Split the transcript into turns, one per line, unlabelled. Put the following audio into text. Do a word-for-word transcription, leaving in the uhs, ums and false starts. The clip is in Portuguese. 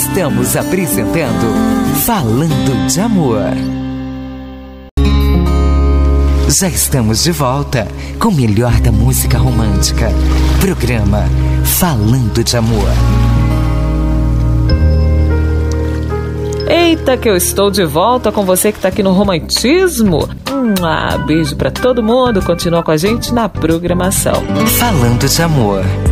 Estamos apresentando Falando de Amor. Já estamos de volta com o melhor da música romântica. Programa Falando de Amor.
Eita, que eu estou de volta com você que está aqui no Romantismo. Hum, ah, beijo para todo mundo. Continua com a gente na programação.
Falando de Amor.